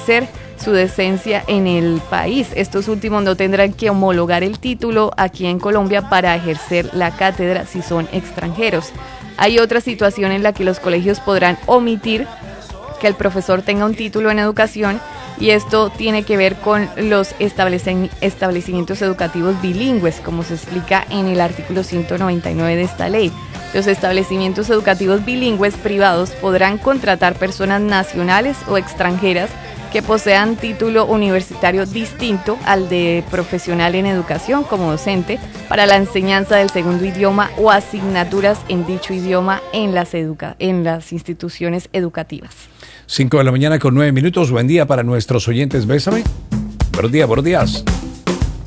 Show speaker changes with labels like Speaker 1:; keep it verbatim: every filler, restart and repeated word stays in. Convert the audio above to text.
Speaker 1: ejercer su decencia en el país. Estos últimos no tendrán que homologar el título aquí en Colombia para ejercer la cátedra si son extranjeros. Hay otra situación en la que los colegios podrán omitir que el profesor tenga un título en educación, y esto tiene que ver con los establecimientos educativos bilingües, como se explica en el artículo ciento noventa y nueve de esta ley. Los establecimientos educativos bilingües privados podrán contratar personas nacionales o extranjeras que posean título universitario distinto al de profesional en educación como docente para la enseñanza del segundo idioma o asignaturas en dicho idioma en las, educa- en las instituciones educativas.
Speaker 2: cinco de la mañana con nueve minutos. Buen día para nuestros oyentes. Bésame. Buenos días, buenos días.